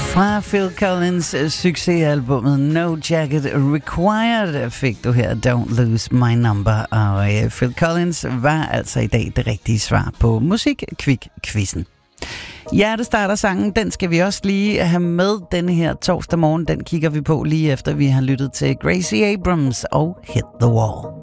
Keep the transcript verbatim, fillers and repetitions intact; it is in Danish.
Fra Phil Collins succesalbummet No Jacket Required fik du her Don't Lose My Number. Og øh, Phil Collins var altså i dag det rigtige svar på Musik-Kvik-quizzen. Hjertestarter sangen, den skal vi også lige have med denne her torsdag morgen. Den kigger vi på lige efter vi har lyttet til Gracie Abrams og Hit the Wall.